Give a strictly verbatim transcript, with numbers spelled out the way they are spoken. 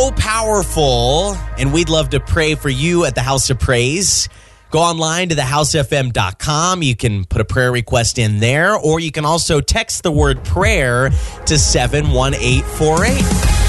so powerful, and we'd love to pray for you at the House of Praise. Go online to the house f m dot com. You can put a prayer request in there, or you can also text the word prayer to seven one eight four eight.